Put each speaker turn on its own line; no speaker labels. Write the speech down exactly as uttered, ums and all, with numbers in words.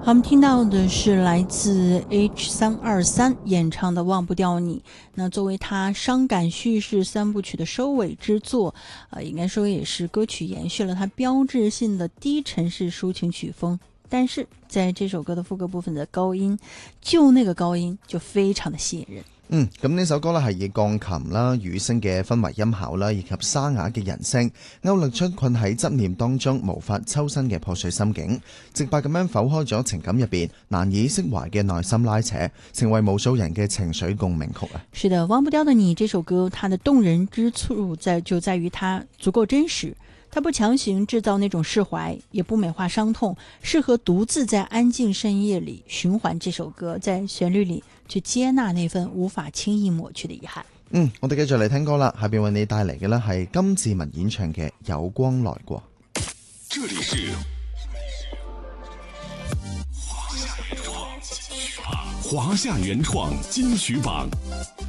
好，我们听到的是来自 H 三二三演唱的《忘不掉你》。那作为他伤感叙事三部曲的收尾之作，呃，应该说也是歌曲延续了他标志性的低沉式抒情曲風。但是在這首歌的副歌部分的高音，就那個高音就非常的吸引人。
嗯，咁呢首歌呢係以鋼琴啦、雨聲嘅氛圍音效啦，以及沙啞嘅人聲，勾勒出困喺執念當中無法抽身嘅破碎心境，直白咁樣剖開咗情感入邊難以釋懷嘅內心拉扯，成為無數人嘅情緒共鳴曲啊！
是的，忘不掉的你這首歌，它的動人之處在就在於它足夠真實。它不強行製造那種釋懷，也不美化傷痛，適合獨自在安靜深夜裏循環這首歌，在旋律裏去接納那份無法輕易抹去的遺憾。
嗯，我哋繼續嚟聽歌啦，下邊為你帶嚟嘅呢係金志文演唱嘅《有光來過》。
這裡是華夏原創金曲榜，華夏原創金曲榜。